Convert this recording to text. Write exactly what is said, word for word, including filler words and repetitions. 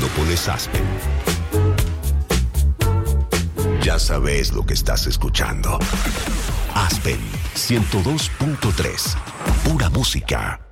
cuando pones Aspen. Ya sabes lo que estás escuchando. Aspen ciento dos punto tres. Pura música.